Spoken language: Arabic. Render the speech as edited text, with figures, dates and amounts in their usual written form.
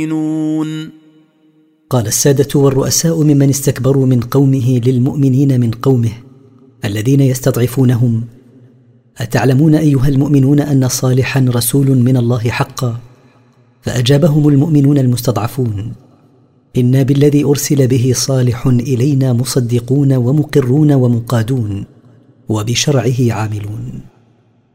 قال السادة والرؤساء ممن استكبروا من قومه للمؤمنين من قومه الذين يستضعفونهم: أتعلمون أيها المؤمنون أن صالحا رسول من الله حقا؟ فأجابهم المؤمنون المستضعفون: إنا بالذي أرسل به صالح إلينا مصدقون ومقرون ومقادون وبشرعه عاملون.